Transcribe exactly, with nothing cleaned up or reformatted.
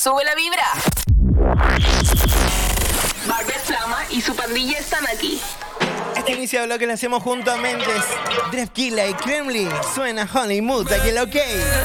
Sube la vibra. Barber Flama y su pandilla están aquí. Este inicio de bloque lo hacemos junto a Mentes, Drefkila y Kremli. Suena Honeymoon, aquí el OK.